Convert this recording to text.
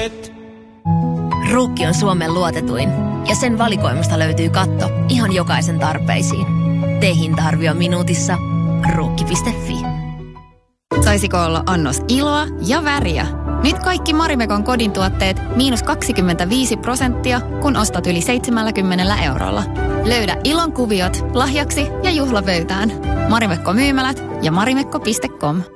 Ruukki on Suomen luotetuin ja sen valikoimasta löytyy katto ihan jokaisen tarpeisiin. Tee hinta-arvio minuutissa. Ruukki.fi. Saisiko olla annos iloa ja väriä? Nyt kaikki Marimekon kodin tuotteet -25%, kun ostat yli 70 eurolla. Löydä ilon kuviot lahjaksi ja juhlapöytään. Marimekko myymälät ja marimekko.com.